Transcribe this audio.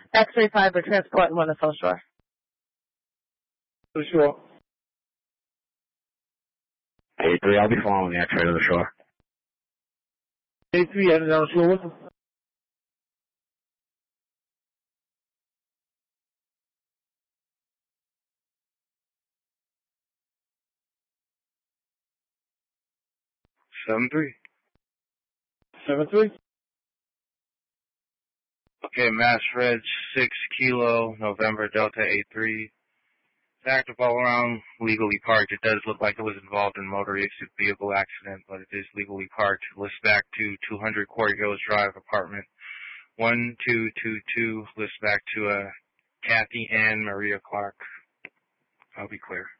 X-ray 5, we're transporting one to South Shore. For sure. 8-3, I'll be following the X-ray to the shore. 8-3, heading down the shore with him. Seven three. 7-3. Okay, Mass Red 6 Kilo, November Delta 83. It's active all around, legally parked. It does look like it was involved in motoristic vehicle accident, but it is legally parked. List back to 200 Quarry Hills Drive, apartment 1222. List back to Kathy Ann Maria Clark. I'll be clear.